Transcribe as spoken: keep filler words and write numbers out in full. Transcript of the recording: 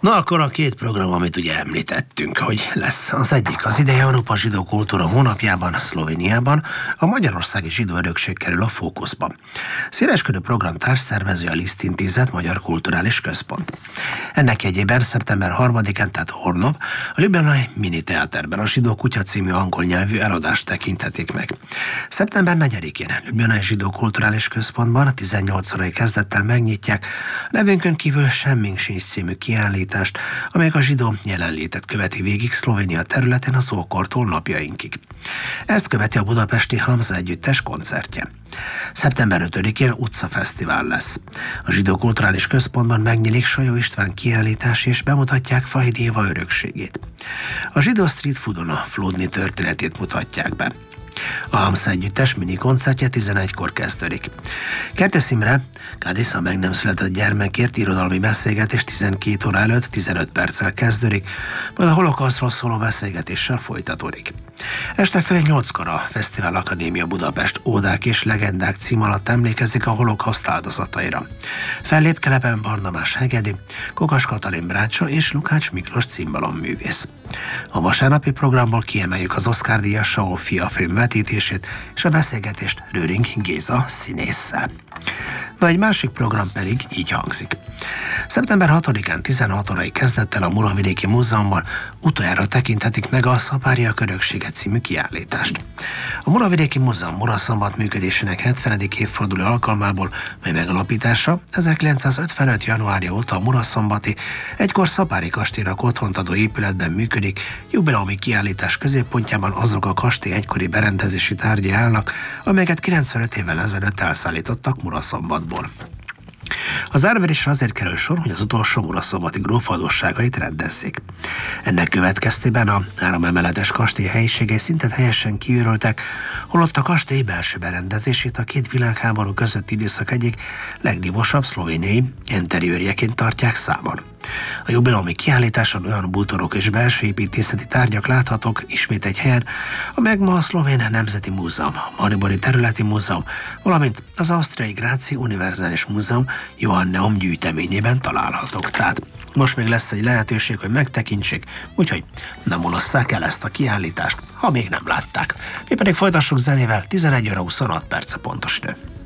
Na akkor a két program, amit ugye említettünk, hogy lesz. Az egyik az idei Európa Zsidó Kultúra hónapjában, Szlovéniában a magyarországi zsidó örökség kerül a fókuszba. Széleskörű program társszervező a Liszt Intézet Magyar Kulturális Központ. Ennek jegyében szeptember harmadikán, tehát holnap a Ljubljanai Mini Teáterben a Zsidó Kutya című angol nyelvű eladást tekinthetik meg. szeptember negyedikén Ljubljanai Zsidó Kulturális Központban a tizennyolc órai kezdettel megnyitják a nevünkön kívül Semmink sincs című kiállítást, amelyek a zsidó jelenlétet követi végig Szlovénia területén az ókortól napjainkig. Ezt követi a budapesti Hamza együttes koncertje. szeptember ötödikén utcafesztivál lesz. A Zsidó Kulturális Központban megnyílik Sajó István kiállítás és bemutatják Fahidi Éva örökségét. A zsidó street foodon a flódni történetét mutatják be. A Hamza együttes mini koncertje tizenegykor kezdődik. Kertész Imre, Kádisza meg nem született gyermekért irodalmi beszélgetés tizenkét óra előtt tizenöt perccel kezdődik, majd a holokausztról szóló beszélgetéssel folytatódik. Este fél nyolckor a Fesztivál Akadémia Budapest Ódák és legendák cím alatt emlékezik a holokauszt áldozataira. Fellép Kelepen Barnabás Hegedi, Kokas Katalin Brácsa és Lukács Miklós címbalom-művész. A vasárnapi programból kiemeljük az Oscar-díjas Saul fia film vetítését és a beszélgetést Rőring Géza színésszel. Na, egy másik program pedig így hangzik. szeptember hatodikán tizenhat órai kezdettel a Muravidéki Múzeumban utoljára tekinthetik meg a Szapáriak öröksége című kiállítást. A Muravidéki Múzeum Muraszombat működésének hetvenedik évforduló alkalmából, mely megalapítása ezerkilencszázötvenöt. januárja óta a muraszombati, egykor Szapári kastélynak otthont adó épületben működik, jubileumi kiállítás középpontjában azok a kastély egykori berendezési tárgyai állnak, amelyeket kilencvenöt évvel ezelőtt elszállítottak Muraszombatból. Az árverésre azért kerül sor, hogy az utolsó muraszombati gróf adósságait rendezzék. Ennek következtében a három emeletes kastély helyiségei szinte teljesen kiürültek, holott a kastély belső berendezését a két világháború közötti időszak egyik legdivosabb szlovéniai enteriőrjeként tartják számon. A jubileumi kiállításon olyan bútorok és belső építészeti tárgyak láthatók ismét egy helyen, amelyek ma a Szlovén Nemzeti Múzeum, a Maribori Területi Múzeum, valamint az Ausztriai Gráci Univerzális Múzeum Johanneum gyűjteményében találhatók. Tehát most még lesz egy lehetőség, hogy megtekintsék, úgyhogy nem mulasszák el ezt a kiállítást, ha még nem látták. Mi pedig folytassuk zenével, tizenegy óra huszonhat perc pontos idő.